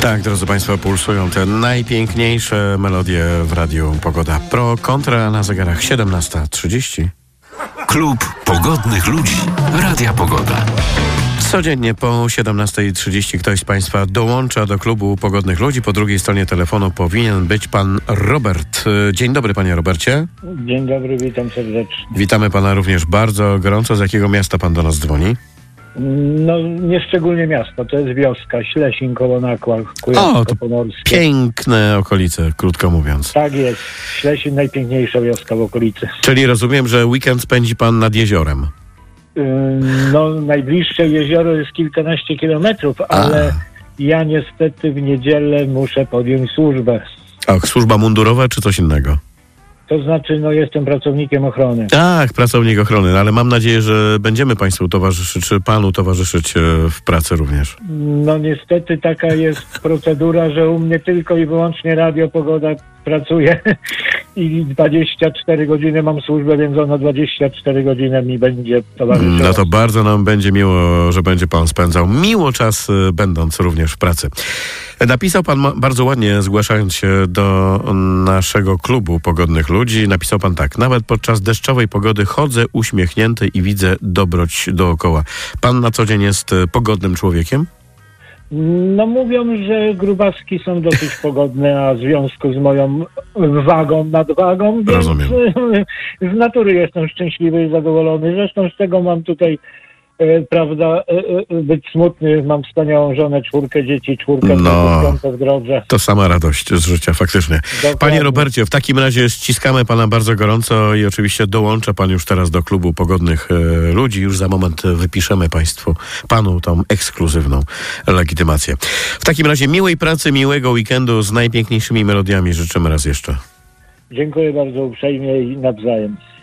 Tak, drodzy Państwo, pulsują te najpiękniejsze melodie w Radiu Pogoda Pro. Kontra na zegarach 17:30. Klub Pogodnych Ludzi Radia Pogoda. Codziennie po 17:30 ktoś z Państwa dołącza do klubu Pogodnych Ludzi. Po drugiej stronie telefonu powinien być pan Robert. Dzień dobry, panie Robercie. Dzień dobry, witam serdecznie. Witamy pana również bardzo gorąco. Z jakiego miasta pan do nas dzwoni? No, nie szczególnie miasto, to jest wioska, Ślesin koło Nakła, Kujawsko-Pomorskie. Piękne okolice, krótko mówiąc. Tak jest, Ślesin najpiękniejsza wioska w okolicy. Czyli rozumiem, że weekend spędzi pan nad jeziorem. No, najbliższe jezioro jest kilkanaście kilometrów, ale ja niestety w niedzielę muszę podjąć służbę. A służba mundurowa czy coś innego? To znaczy, no, jestem pracownikiem ochrony. Tak, pracownik ochrony, ale mam nadzieję, że będziemy Państwu towarzyszyć, czy Panu towarzyszyć w pracy również. No niestety taka jest procedura, że u mnie tylko i wyłącznie Radio Pogoda pracuje i 24 godziny mam służbę, więc ona 24 godziny mi będzie towarzyszyła. No to bardzo nam będzie miło, że będzie Pan spędzał miło czas, będąc również w pracy. Napisał Pan bardzo ładnie, zgłaszając się do naszego klubu Pogodnych Ludzi. Napisał Pan tak: nawet podczas deszczowej pogody chodzę uśmiechnięty i widzę dobroć dookoła. Pan na co dzień jest pogodnym człowiekiem? No mówią, że grubaski są dosyć pogodne, a w związku z moją nadwagą, więc rozumiem. Z natury jestem szczęśliwy i zadowolony. Zresztą z tego mam tutaj, prawda, być smutny. Mam wspaniałą żonę, 4 dzieci, 4 w drodze. To sama radość z życia, faktycznie. Dokładnie. Panie Robercie, w takim razie ściskamy Pana bardzo gorąco i oczywiście dołącza Pan już teraz do klubu Pogodnych Ludzi. Już za moment wypiszemy Panu tą ekskluzywną legitymację. W takim razie miłej pracy, miłego weekendu z najpiękniejszymi melodiami życzymy raz jeszcze. Dziękuję bardzo uprzejmie i nawzajem.